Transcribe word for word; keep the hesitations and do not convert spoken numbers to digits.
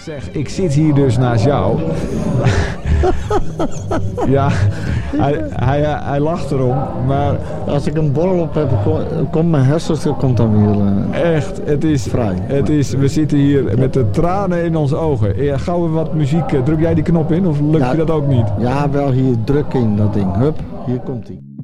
Zeg, ik zit hier dus naast jou. Ja, hij, hij, hij lacht erom, maar... Als ik een borrel op heb, komt mijn hersens komt dan weer uh, echt, het is vrij. Het is, we zitten hier met de tranen in onze ogen. Ja, gauw weer wat muziek. Druk jij die knop in of lukt ja, je dat ook niet? Ja, wel hier druk in dat ding. Hup, hier komt hij.